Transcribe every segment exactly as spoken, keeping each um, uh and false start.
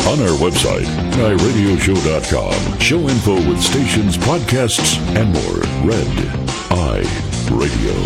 On our website, i radio show dot com. Show info with stations, podcasts, and more. Red Eye Radio.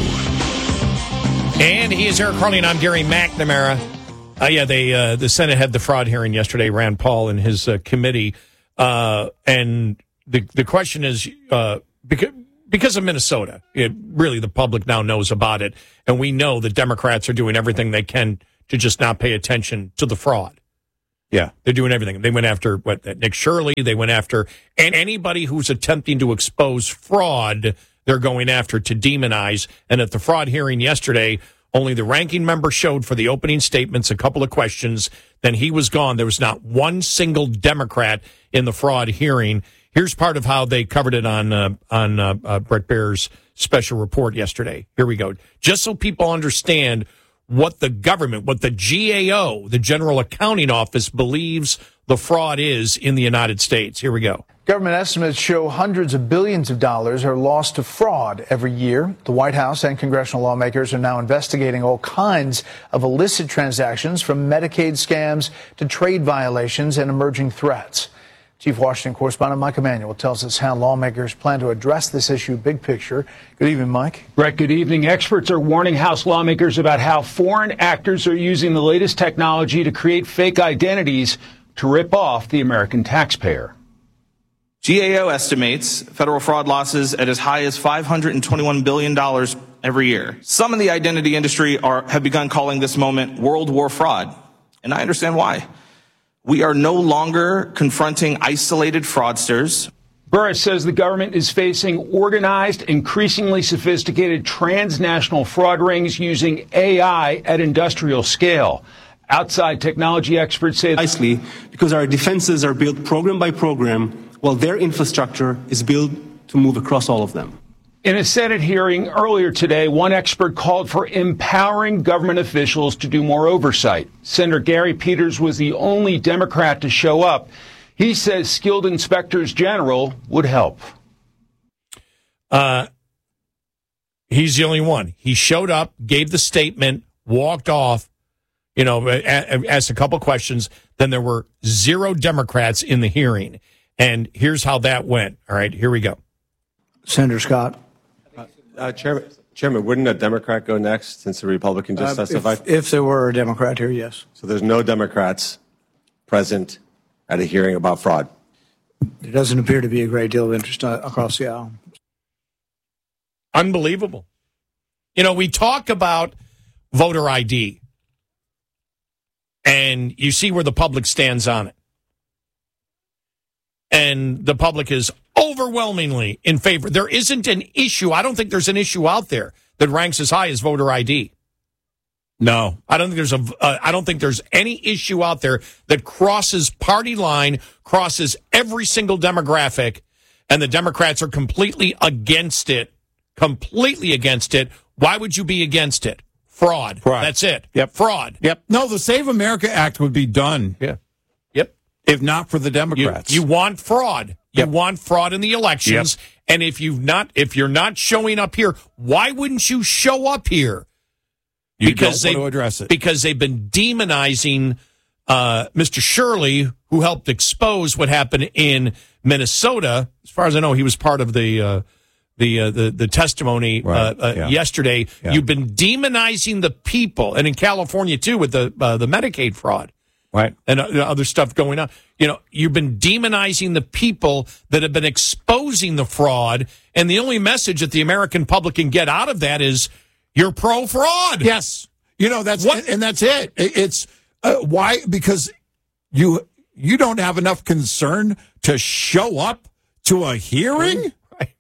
And he is Eric Harley, and I'm Gary McNamara. Uh, yeah, they uh, the Senate had the fraud hearing yesterday, Rand Paul and his uh, committee. Uh, and the the question is, uh, because, because of Minnesota, it, really the public now knows about it. And we know the Democrats are doing everything they can to just not pay attention to the fraud. Yeah, they're doing everything. They went after what Nick Shirley. They went after and anybody who's attempting to expose fraud. They're going after to demonize. And at the fraud hearing yesterday, only the ranking member showed for the opening statements a couple of questions. Then he was gone. There was not one single Democrat in the fraud hearing. Here's part of how they covered it on uh, on uh, uh, Brett Baer's special report yesterday. Here we go. Just so people understand what the government, what the G A O, the General Accounting Office, believes the fraud is in the United States. Here we go. Government estimates show hundreds of billions of dollars are lost to fraud every year. The White House and congressional lawmakers are now investigating all kinds of illicit transactions, from Medicaid scams to trade violations and emerging threats. Chief Washington correspondent Mike Emanuel tells us how lawmakers plan to address this issue big picture. Good evening, Mike. Brett, good evening. Experts are warning House lawmakers about how foreign actors are using the latest technology to create fake identities to rip off the American taxpayer. G A O estimates federal fraud losses at as high as five hundred twenty-one billion dollars every year. Some in the identity industry are, have begun calling this moment World War fraud, and I understand why. We are no longer confronting isolated fraudsters. Burris says the government is facing organized, increasingly sophisticated transnational fraud rings using A I at industrial scale. Outside technology experts say precisely because our defenses are built program by program, while their infrastructure is built to move across all of them. In a Senate hearing earlier today, one expert called for empowering government officials to do more oversight. Senator Gary Peters was the only Democrat to show up. He says skilled inspectors general would help. Uh, he's the only one. He showed up, gave the statement, walked off, you know, asked a couple questions. Then there were zero Democrats in the hearing. And here's how that went. All right, here we go. Senator Scott. Uh, uh, Chairman, Chairman, wouldn't a Democrat go next since the Republican just uh, testified? If, if there were a Democrat here, yes. So there's no Democrats present at a hearing about fraud? There doesn't appear to be a great deal of interest uh, across the aisle. Unbelievable. You know, we talk about voter I D, and you see where the public stands on it. And the public is overwhelmingly in favor. There isn't an issue. I don't think there's an issue out there that ranks as high as voter I D. No, I don't think there's a. Uh, I don't think there's any issue out there that crosses party line, crosses every single demographic, and the Democrats are completely against it. Completely against it. Why would you be against it? Fraud. Fraud. That's it. Yep. Fraud. Yep. No, the Save America Act would be done. Yeah. Yep. If not for the Democrats. You, you want fraud. You Yep. want fraud in the elections. Yep. And if you've not, if you're not showing up here, why wouldn't you show up here? You Because don't they want to address it. Because they've been demonizing uh, Mister Shirley, who helped expose what happened in Minnesota. As far as I know, he was part of the uh, the, uh, the the testimony Right. uh, uh, Yeah. yesterday. Yeah. You've been demonizing the people, and in California too, with the uh, the Medicaid fraud. Right. And uh, other stuff going on. You know, you've been demonizing the people that have been exposing the fraud, and the only message that the American public can get out of that is you're pro-fraud. Yes. You know, that's What? and that's it. It- It's uh, why because you you don't have enough concern to show up to a hearing? Right.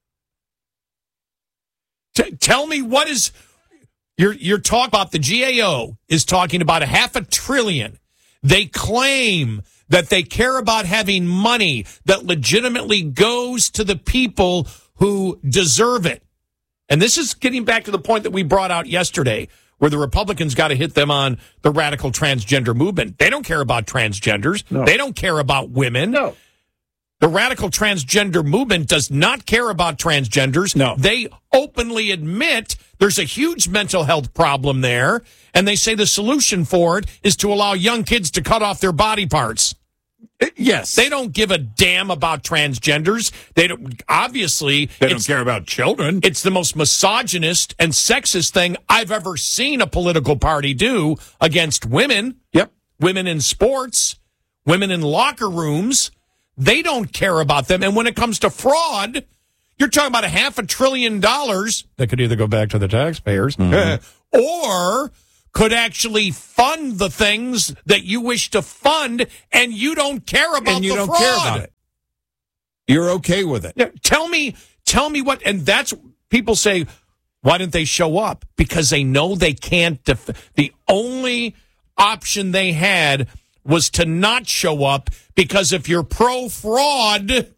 T- tell me what is you're you're talking about. The G A O is talking about a half a trillion. They claim that they care about having money that legitimately goes to the people who deserve it. And this is getting back to the point that we brought out yesterday, where the Republicans got to hit them on the radical transgender movement. They don't care about transgenders. No. They don't care about women. No. The radical transgender movement does not care about transgenders. No. They openly admit there's a huge mental health problem there, and they say the solution for it is to allow young kids to cut off their body parts. Yes. They don't give a damn about transgenders. They don't, obviously, They don't care about children. It's the most misogynist and sexist thing I've ever seen a political party do against women. Yep. Women in sports, women in locker rooms. They don't care about them. And when it comes to fraud, you're talking about a half a trillion dollars that could either go back to the taxpayers Mm-hmm. or could actually fund the things that you wish to fund, and you don't care about and you the don't fraud. care about it. You're okay with it. Yeah, tell me, tell me what, and that's people say, why didn't they show up? Because they know they can't. Def- the only option they had was to not show up, because if you're pro fraud,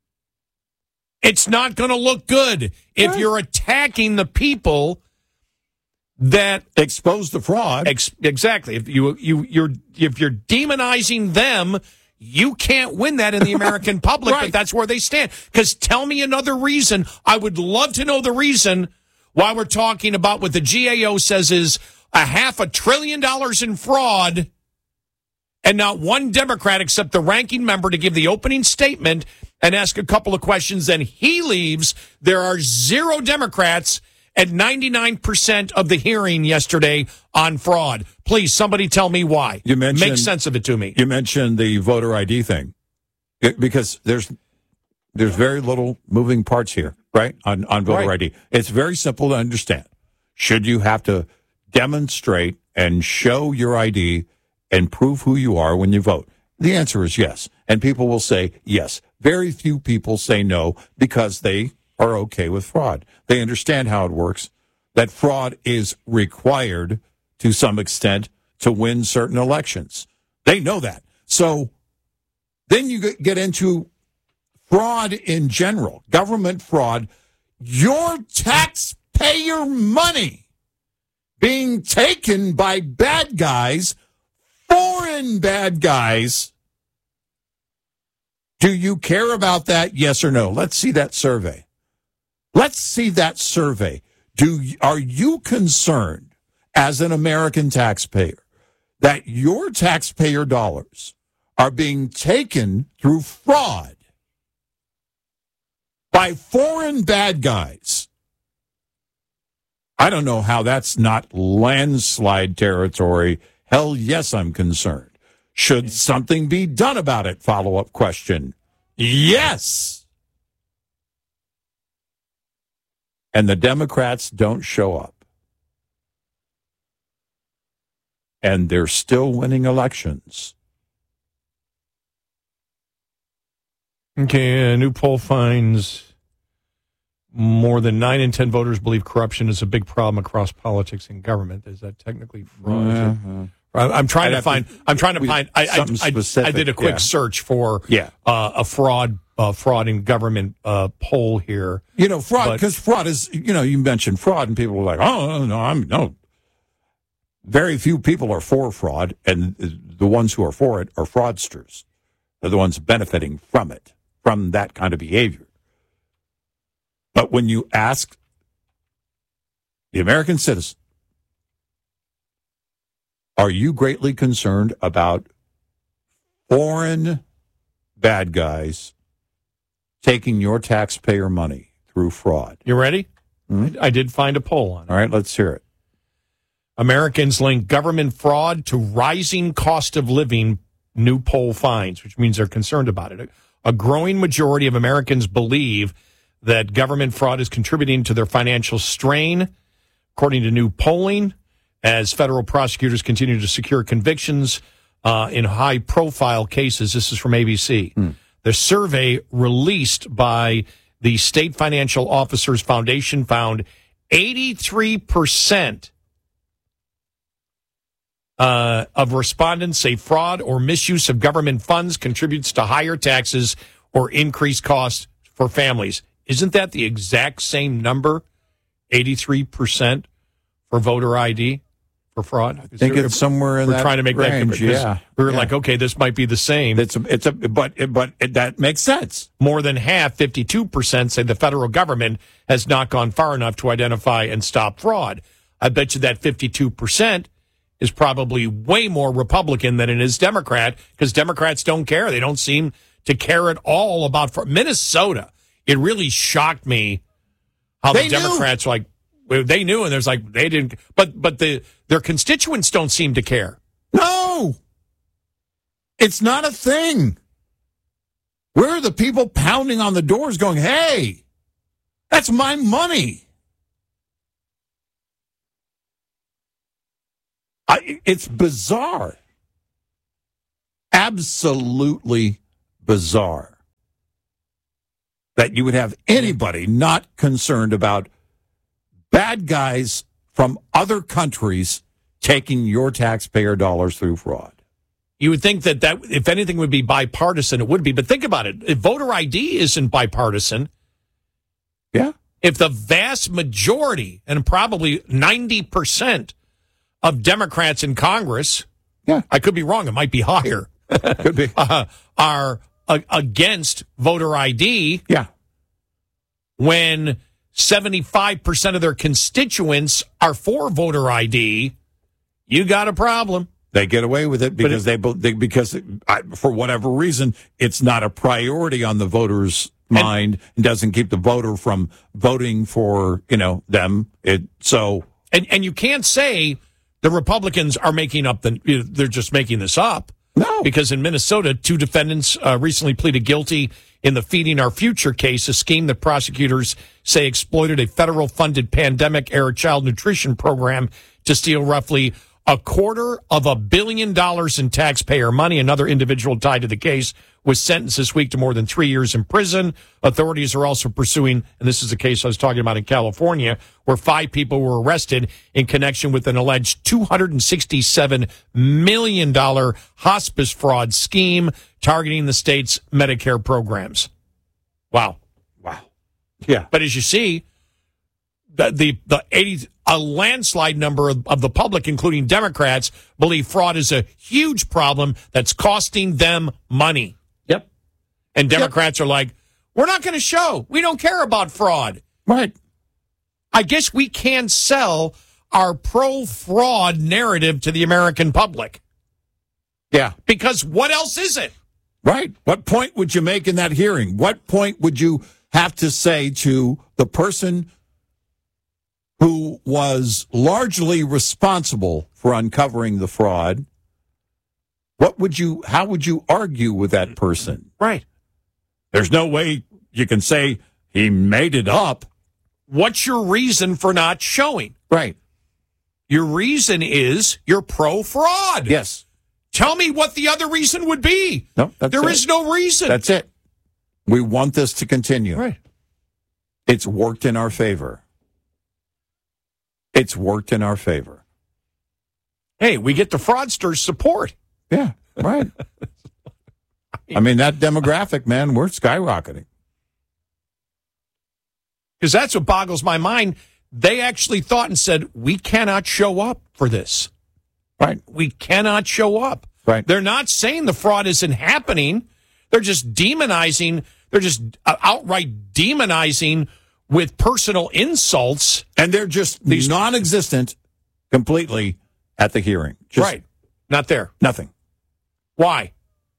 it's not going to look good. If you're attacking the people that expose the fraud, ex- exactly. If you you you're if you're demonizing them, you can't win that in the American public. Right. But that's where they stand. Because tell me another reason. I would love to know the reason why we're talking about what the G A O says is a half a trillion dollars in fraud, and not one Democrat except the ranking member to give the opening statement and ask a couple of questions. Then he leaves. There are zero Democrats at ninety-nine percent of the hearing yesterday on fraud. Please, somebody tell me why. You mentioned, Make sense of it to me. You mentioned the voter I D thing. It- because there's there's very little moving parts here, right, on, on voter Right. I D. It's very simple to understand. Should you have to demonstrate and show your I D and prove who you are when you vote? The answer is yes. And people will say yes. Very few people say no because they are okay with fraud. They understand how it works, that fraud is required to some extent to win certain elections. They know that. So then you get into fraud in general, government fraud, your taxpayer money being taken by bad guys, foreign bad guys. Do you care about that? Yes or no? Let's see that survey. Let's see that survey. Do are you concerned as an American taxpayer that your taxpayer dollars are being taken through fraud by foreign bad guys? I don't know how that's not landslide territory. Hell yes, I'm concerned. Should something be done about it? Follow-up question. Yes. And the Democrats don't show up. And they're still winning elections. Okay, a new poll finds more than nine in ten voters believe corruption is a big problem across politics and government. Is that technically fraud? Uh-huh. I'm trying I'd to find. to, I'm trying to we, find. I, I, I, I did a quick yeah. search for yeah. uh, a fraud, uh, fraud in government uh, poll here. You know, fraud But- because fraud is. You know, you mentioned fraud, and people were like, "Oh no, I'm no." Very few people are for fraud, and the ones who are for it are fraudsters. They're the ones benefiting from it, from that kind of behavior. But when you ask the American citizen, are you greatly concerned about foreign bad guys taking your taxpayer money through fraud? You ready? Hmm? I did find a poll on it. All right, let's hear it. Americans link government fraud to rising cost of living, new poll finds, which means they're concerned about it. A growing majority of Americans believe that government fraud is contributing to their financial strain, according to new polling, as federal prosecutors continue to secure convictions uh, in high-profile cases. This is from A B C. Hmm. The survey released by the State Financial Officers Foundation found eighty-three percent Uh, of respondents say fraud or misuse of government funds contributes to higher taxes or increased costs for families. Isn't that the exact same number, eighty-three percent for voter I D for fraud? I think it's somewhere in We're that trying to make range, that because yeah. we were Yeah. like, okay, this might be the same. It's a, it's a, but but it, that makes sense. More than half, fifty-two percent, say the federal government has not gone far enough to identify and stop fraud. I bet you that fifty-two percent is probably way more Republican than it is Democrat, because Democrats don't care. They don't seem to care at all about fraud. Minnesota. It really shocked me how They the knew. Democrats like they knew, and there's like they didn't, but but the their constituents don't seem to care. No, it's not a thing. Where are the people pounding on the doors going, hey, that's my money? I, it's bizarre. Absolutely bizarre that you would have anybody not concerned about bad guys from other countries taking your taxpayer dollars through fraud. You would think that, that if anything would be bipartisan, it would be. But think about it. If voter I D isn't bipartisan, Yeah. if the vast majority, and probably ninety percent of Democrats in Congress, Yeah. I could be wrong, it might be higher, Could be. uh, are uh, against voter I D, Yeah. when seventy-five percent of their constituents are for voter I D, you got a problem. They get away with it because it, they, they because it, I, for whatever reason it's not a priority on the voter's mind and, and doesn't keep the voter from voting for, you know, them. It so and and you can't say the Republicans are making up the they're just making this up. No, because in Minnesota, two defendants uh, recently pleaded guilty in the Feeding Our Future case, a scheme that prosecutors say exploited a federal-funded pandemic-era child nutrition program to steal roughly a quarter of a billion dollars in taxpayer money. Another individual tied to the case was sentenced this week to more than three years in prison. Authorities are also pursuing, and this is the case I was talking about in California, where five people were arrested in connection with an alleged two hundred sixty-seven million dollars hospice fraud scheme targeting the state's Medicare programs. Wow. wow, yeah, But as you see, the the, the eighty a landslide number of, of the public, including Democrats, believe fraud is a huge problem that's costing them money. yep, And Democrats yep. are like, we're not going to show. We don't care about fraud. right. I guess we can sell our pro-fraud narrative to the American public. Yeah, Because what else is it? right. What point would you make in that hearing? What point would you have to say to the person who was largely responsible for uncovering the fraud? What would you, how would you argue with that person? Right. There's no way you can say he made it up. What's your reason for not showing? Right. Your reason is you're pro-fraud. Yes. Tell me what the other reason would be. No, that's There it. is no reason. That's it. We want this to continue. right. It's worked in our favor. It's worked in our favor. Hey, we get the fraudsters' support. Yeah, right. I mean, that demographic, man, we're skyrocketing. Because that's what boggles my mind. They actually thought and said, we cannot show up for this. Right. We cannot show up. Right. They're not saying the fraud isn't happening. They're just demonizing. They're just uh, outright demonizing with personal insults. And they're just These- non-existent completely at the hearing. Just right. Not there. nothing. Why?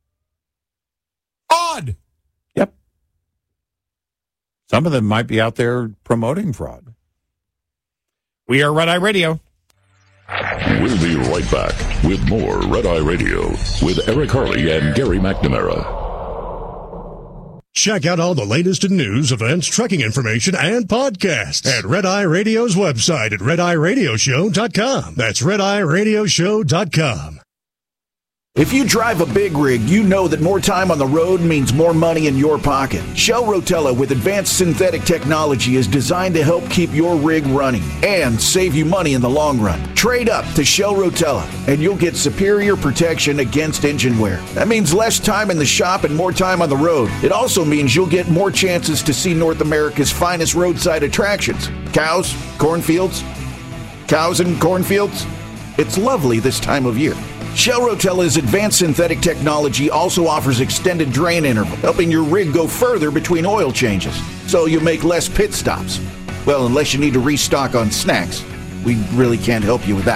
Odd. Yep. Some of them might be out there promoting fraud. We are Red Eye Radio. We'll be right back with more Red Eye Radio with Eric Harley and Gary McNamara. Check out all the latest in news, events, trucking information, and podcasts at Red Eye Radio's website at red eye radio show dot com. That's red eye radio show dot com. If you drive a big rig, you know that more time on the road means more money in your pocket. Shell Rotella with advanced synthetic technology is designed to help keep your rig running and save you money in the long run. Trade up to Shell Rotella and you'll get superior protection against engine wear. That means less time in the shop and more time on the road. It also means you'll get more chances to see North America's finest roadside attractions. Cows, cornfields, cows and cornfields. It's lovely this time of year. Shell Rotella's advanced synthetic technology also offers extended drain interval, helping your rig go further between oil changes, so you make less pit stops. Well, unless you need to restock on snacks. We really can't help you with that.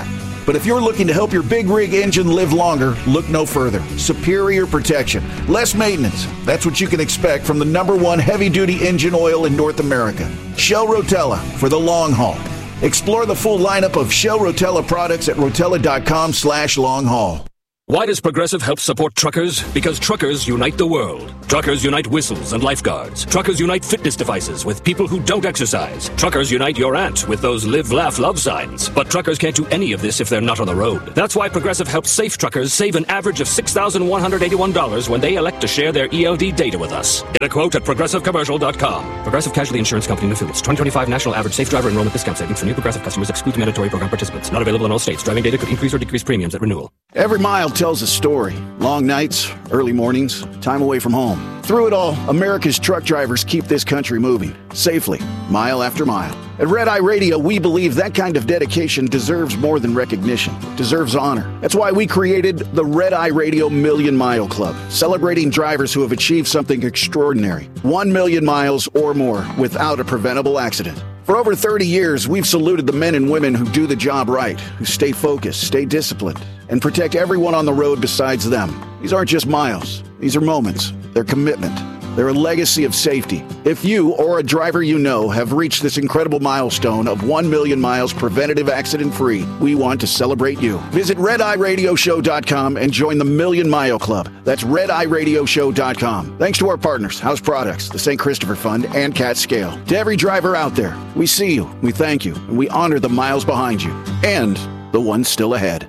But if you're looking to help your big rig engine live longer, look no further. Superior protection, less maintenance. That's what you can expect from the number one heavy-duty engine oil in North America. Shell Rotella for the long haul. Explore the full lineup of Shell Rotella products at rotella.com slash long haul. Why does Progressive help support truckers? Because truckers unite the world. Truckers unite whistles and lifeguards. Truckers unite fitness devices with people who don't exercise. Truckers unite your aunt with those live, laugh, love signs. But truckers can't do any of this if they're not on the road. That's why Progressive helps safe truckers save an average of six thousand one hundred eighty-one dollars when they elect to share their E L D data with us. Get a quote at progressive commercial dot com. Progressive Casualty Insurance Company and affiliates. twenty twenty-five National Average Safe Driver Enrollment Discount Savings for new Progressive customers excludes mandatory program participants. Not available in all states. Driving data could increase or decrease premiums at renewal. Every mile tells a story. Long nights, early mornings, time away from home. Through it all, America's truck drivers keep this country moving, safely, mile after mile. At Red Eye Radio, we believe that kind of dedication deserves more than recognition, deserves honor. That's why we created the Red Eye Radio Million Mile Club, celebrating drivers who have achieved something extraordinary. One million miles or more without a preventable accident. For over thirty years, we've saluted the men and women who do the job right, who stay focused, stay disciplined, and protect everyone on the road besides them. These aren't just miles. These are moments. They're commitment. They're a legacy of safety. If you or a driver you know have reached this incredible milestone of one million miles preventative accident-free, we want to celebrate you. Visit red eye radio show dot com and join the Million Mile Club. That's red eye radio show dot com. Thanks to our partners, House Products, the Saint Christopher Fund, and Cat Scale. To every driver out there, we see you, we thank you, and we honor the miles behind you and the ones still ahead.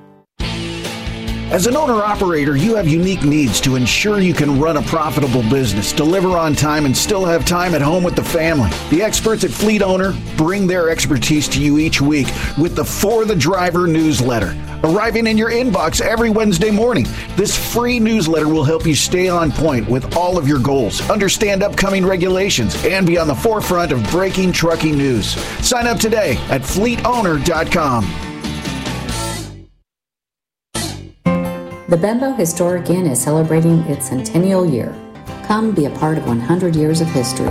As an owner-operator, you have unique needs to ensure you can run a profitable business, deliver on time, and still have time at home with the family. The experts at Fleet Owner bring their expertise to you each week with the For the Driver newsletter, arriving in your inbox every Wednesday morning. This free newsletter will help you stay on point with all of your goals, understand upcoming regulations, and be on the forefront of breaking trucking news. Sign up today at fleet owner dot com. The Bembo Historic Inn is celebrating its centennial year. Come be a part of one hundred years of history.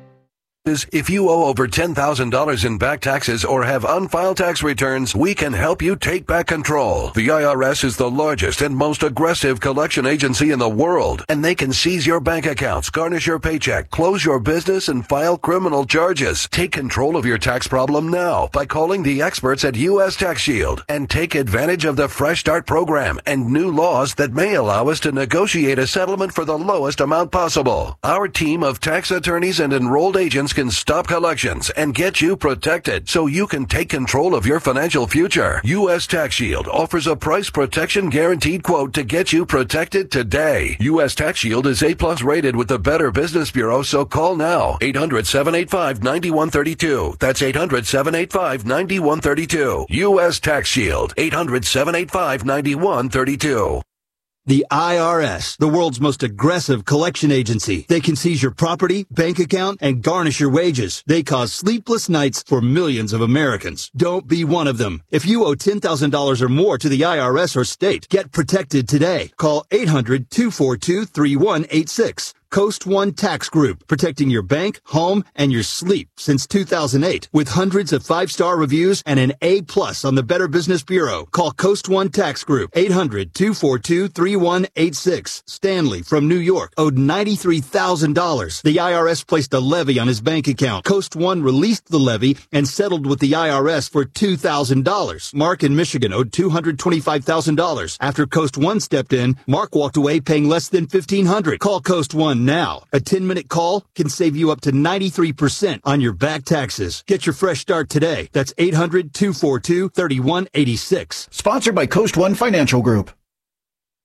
If you owe over ten thousand dollars in back taxes or have unfiled tax returns, we can help you take back control. The I R S is the largest and most aggressive collection agency in the world, and they can seize your bank accounts, garnish your paycheck, close your business, and file criminal charges. Take control of your tax problem now by calling the experts at U S Tax Shield and take advantage of the Fresh Start program and new laws that may allow us to negotiate a settlement for the lowest amount possible. Our team of tax attorneys and enrolled agents can stop collections and get you protected so you can take control of your financial future. U S Tax Shield offers a price protection guaranteed quote to get you protected today. U S Tax Shield is A plus rated with the Better Business Bureau, so call now. eight hundred, seven eight five, nine one three two. That's eight hundred, seven eight five, nine one three two. U S Tax Shield. eight hundred, seven eight five, nine one three two. The I R S, the world's most aggressive collection agency. They can seize your property, bank account, and garnish your wages. They cause sleepless nights for millions of Americans. Don't be one of them. If you owe ten thousand dollars or more to the I R S or state, get protected today. Call eight hundred, two four two, three one eight six. Coast One Tax Group, protecting your bank, home, and your sleep since two thousand eight. With hundreds of five-star reviews and an A plus on the Better Business Bureau. Call Coast One Tax Group, eight hundred, two four two, three one eight six. Stanley from New York owed ninety-three thousand dollars. The I R S placed a levy on his bank account. Coast One released the levy and settled with the I R S for two thousand dollars. Mark in Michigan owed two hundred twenty-five thousand dollars. After Coast One stepped in, Mark walked away paying less than fifteen hundred dollars. Call Coast One now. A ten-minute call can save you up to ninety-three percent on your back taxes. Get your fresh start today. That's eight hundred, two four two, three one eight six. Sponsored by Coast One Financial Group.